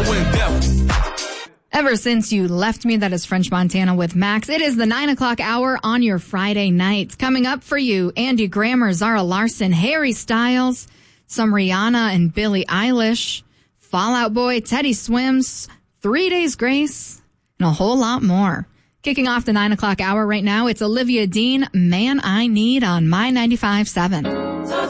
I went deaf. Ever Since You Left Me, that is French Montana with Max. It is the 9 o'clock hour on your Friday nights. Coming up for you, Andy Grammer, Zara Larsson, Harry Styles, some Rihanna and Billie Eilish, Fall Out Boy, Teddy Swims, 3 Days Grace, and a whole lot more. Kicking off the 9 o'clock hour right now, it's Olivia Dean, Man I Need on My 95.7.